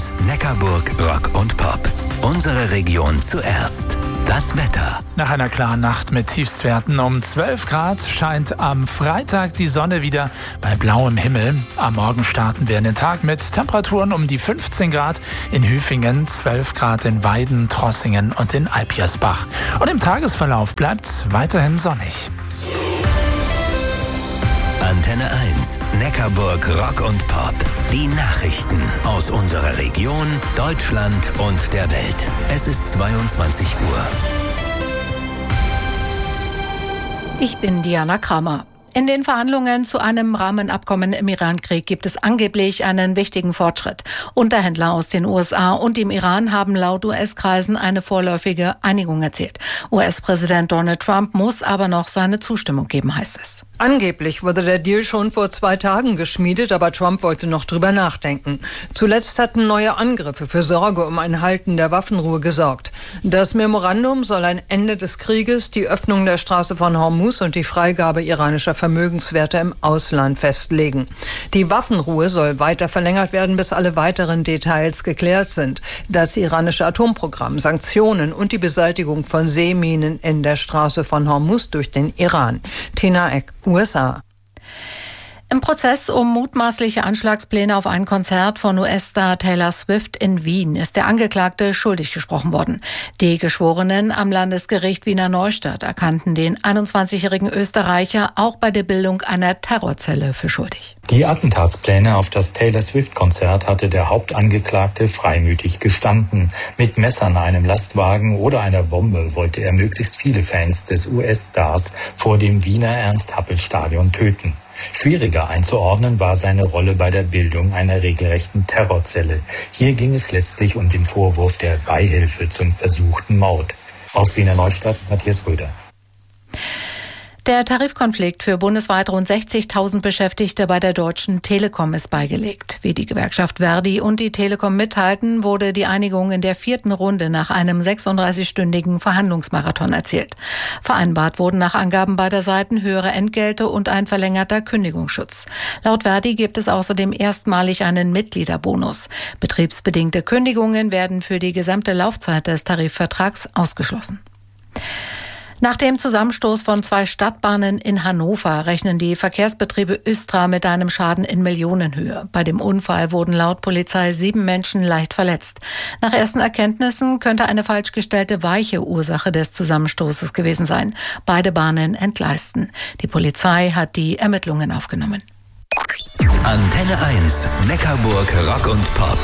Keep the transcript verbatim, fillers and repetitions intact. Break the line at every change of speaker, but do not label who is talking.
eins Neckarburg Rock und Pop. Unsere Region zuerst. Das Wetter.
Nach einer klaren Nacht mit Tiefstwerten um zwölf Grad scheint am Freitag die Sonne wieder bei blauem Himmel. Am Morgen starten wir in den Tag mit Temperaturen um die fünfzehn Grad in Hüfingen, zwölf Grad in Weiden, Trossingen und in Alpirsbach. Und im Tagesverlauf bleibt es weiterhin sonnig.
Antenne eins, Neckarburg Rock und Pop. Die Nachrichten aus unserer Region, Deutschland und der Welt. Es ist zweiundzwanzig Uhr.
Ich bin Diana Kramer. In den Verhandlungen zu einem Rahmenabkommen im Iran-Krieg gibt es angeblich einen wichtigen Fortschritt. Unterhändler aus den U S A und dem Iran haben laut U S-Kreisen eine vorläufige Einigung erzielt. U S-Präsident Donald Trump muss aber noch seine Zustimmung geben, heißt es.
Angeblich wurde der Deal schon vor zwei Tagen geschmiedet, aber Trump wollte noch drüber nachdenken. Zuletzt hatten neue Angriffe für Sorge um ein Halten der Waffenruhe gesorgt. Das Memorandum soll ein Ende des Krieges, die Öffnung der Straße von Hormuz und die Freigabe iranischer Vermögenswerte im Ausland festlegen. Die Waffenruhe soll weiter verlängert werden, bis alle weiteren Details geklärt sind. Das iranische Atomprogramm, Sanktionen und die Beseitigung von Seeminen in der Straße von Hormuz durch den Iran. Tina Eck, U S A.
Im Prozess um mutmaßliche Anschlagspläne auf ein Konzert von U S-Star Taylor Swift in Wien ist der Angeklagte schuldig gesprochen worden. Die Geschworenen am Landesgericht Wiener Neustadt erkannten den einundzwanzigjährigen Österreicher auch bei der Bildung einer Terrorzelle für schuldig.
Die Attentatspläne auf das Taylor Swift-Konzert hatte der Hauptangeklagte freimütig gestanden. Mit Messern, einem Lastwagen oder einer Bombe wollte er möglichst viele Fans des U S-Stars vor dem Wiener Ernst-Happel-Stadion töten. Schwieriger einzuordnen war seine Rolle bei der Bildung einer regelrechten Terrorzelle. Hier ging es letztlich um den Vorwurf der Beihilfe zum versuchten Mord. Aus Wiener Neustadt, Matthias Röder.
Der Tarifkonflikt für bundesweit rund sechzigtausend Beschäftigte bei der Deutschen Telekom ist beigelegt. Wie die Gewerkschaft Verdi und die Telekom mitteilten, wurde die Einigung in der vierten Runde nach einem sechsunddreißigstündigen Verhandlungsmarathon erzielt. Vereinbart wurden nach Angaben beider Seiten höhere Entgelte und ein verlängerter Kündigungsschutz. Laut Verdi gibt es außerdem erstmalig einen Mitgliederbonus. Betriebsbedingte Kündigungen werden für die gesamte Laufzeit des Tarifvertrags ausgeschlossen. Nach dem Zusammenstoß von zwei Stadtbahnen in Hannover rechnen die Verkehrsbetriebe Östra mit einem Schaden in Millionenhöhe. Bei dem Unfall wurden laut Polizei sieben Menschen leicht verletzt. Nach ersten Erkenntnissen könnte eine falsch gestellte Weiche Ursache des Zusammenstoßes gewesen sein. Beide Bahnen entgleisten. Die Polizei hat die Ermittlungen aufgenommen.
Antenne eins, Neckarburg Rock und Pop.